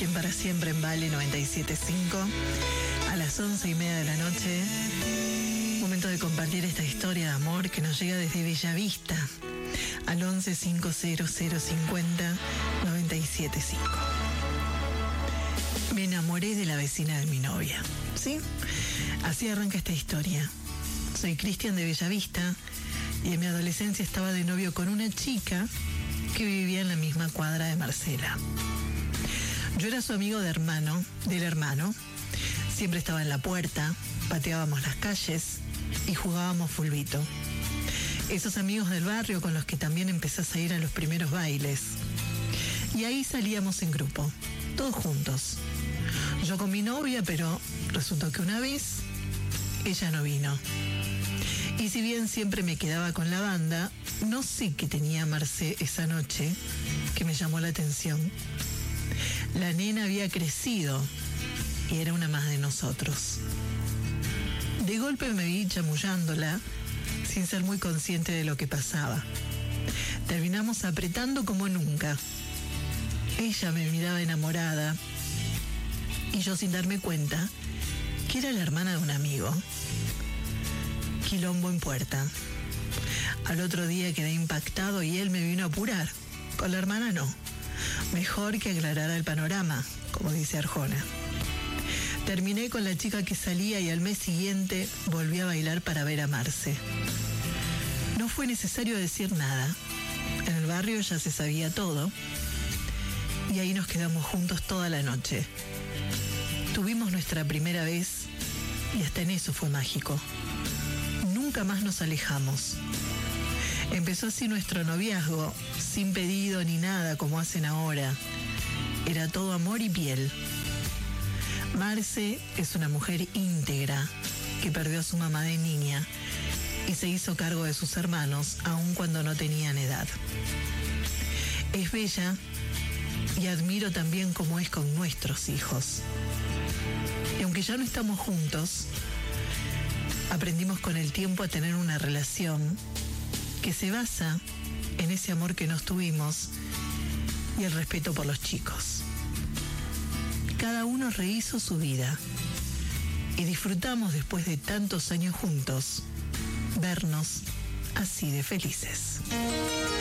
aquí en Para Siempre en Vale 97.5 a las 11:30 de la noche. Momento de compartir esta historia de amor que nos llega desde Bellavista al 11 500 50 975. Me enamoré de la vecina de mi novia, ¿sí? Así arranca esta historia. Soy Cristian de Bellavista y en mi adolescencia estaba de novio con una chica que vivía en la misma cuadra de Marcela. Yo era su amigo del hermano. Siempre estaba en la puerta, pateábamos las calles y jugábamos fulbito. Esos amigos del barrio con los que también empezás a ir a los primeros bailes. Y ahí salíamos en grupo, todos juntos. Yo con mi novia, pero resultó que una vez ella no vino. Y si bien siempre me quedaba con la banda, no sé qué tenía Marcé esa noche que me llamó la atención. La nena había crecido y era una más de nosotros. De golpe me vi chamullándola sin ser muy consciente de lo que pasaba. Terminamos apretando como nunca. Ella me miraba enamorada y yo sin darme cuenta que era la hermana de un amigo. Quilombo en puerta. Al otro día quedé impactado y él me vino a apurar. Con la hermana no. Mejor que aclarara el panorama, como dice Arjona. Terminé con la chica que salía y al mes siguiente volví a bailar para ver a Marce. No fue necesario decir nada. En el barrio ya se sabía todo. Y ahí nos quedamos juntos toda la noche. Tuvimos nuestra primera vez y hasta en eso fue mágico. Nunca más nos alejamos. Empezó así nuestro noviazgo, sin pedido ni nada como hacen ahora. Era todo amor y piel. Marce es una mujer íntegra que perdió a su mamá de niña y se hizo cargo de sus hermanos aun cuando no tenían edad. Es bella y admiro también cómo es con nuestros hijos. Y aunque ya no estamos juntos, aprendimos con el tiempo a tener una relación que se basa en ese amor que nos tuvimos y el respeto por los chicos. Cada uno rehizo su vida y disfrutamos después de tantos años juntos vernos así de felices.